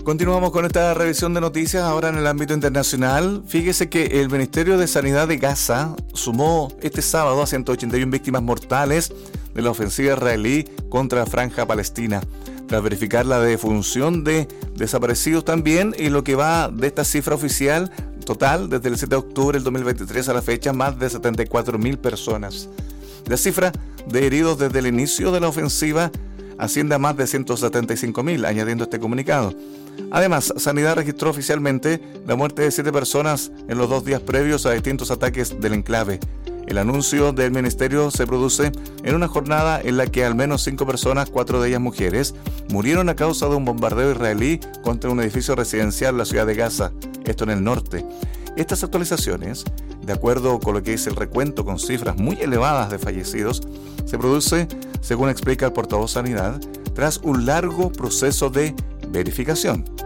Continuamos con esta revisión de noticias ahora en el ámbito internacional. Fíjese que el Ministerio de Sanidad de Gaza sumó este sábado a 181 víctimas mortales de la ofensiva israelí contra la Franja Palestina. Tras verificar la defunción de desaparecidos también y lo que va de esta cifra oficial total desde el 7 de octubre del 2023 a la fecha, más de 74.000 personas. La cifra de heridos desde el inicio de la ofensiva asciende a más de 175.000, añadiendo este comunicado. Además, Sanidad registró oficialmente la muerte de 7 personas en los 2 días previos a distintos ataques del enclave. El anuncio del ministerio se produce en una jornada en la que al menos 5 personas, 4 de ellas mujeres, murieron a causa de un bombardeo israelí contra un edificio residencial en la ciudad de Gaza, esto en el norte. Estas actualizaciones, de acuerdo con lo que dice el recuento con cifras muy elevadas de fallecidos, se produce, según explica el portavoz Sanidad, tras un largo proceso de verificación.